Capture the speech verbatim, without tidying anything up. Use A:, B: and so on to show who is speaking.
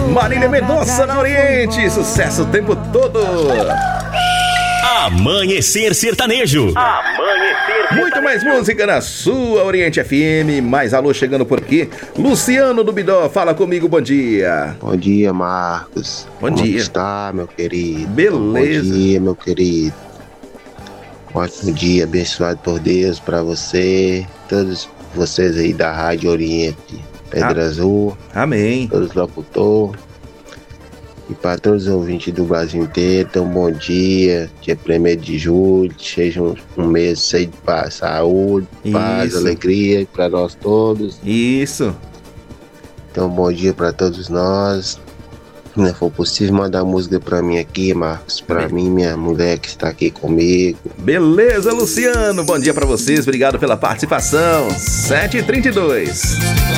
A: Marília Mendonça na Oriente, sucesso o tempo todo.
B: Amanhecer Sertanejo.
A: Amanhecer Sertanejo. Muito mais música na sua Oriente F M. Mais alô chegando por aqui. Luciano do Bidó, fala comigo, bom dia.
C: Bom dia, Marcos.
A: Bom
C: Como
A: dia.
C: está, meu querido?
A: Beleza.
C: Bom dia, meu querido. Ótimo dia, abençoado por Deus para você, todos vocês aí da Rádio Oriente Pedra ah. Azul.
A: Amém.
C: Todos os locutores. E para todos os ouvintes do Brasil inteiro, então bom dia, dia primeiro de julho, seja um, um mês cheio de paz, saúde,
A: Isso.
C: paz, alegria para nós todos.
A: Isso.
C: Então bom dia para todos nós. Se não for possível, mandar música para mim aqui, Marcos, para mim, minha mulher que está aqui comigo.
A: Beleza, Luciano, bom dia para vocês, obrigado pela participação. sete e trinta e dois.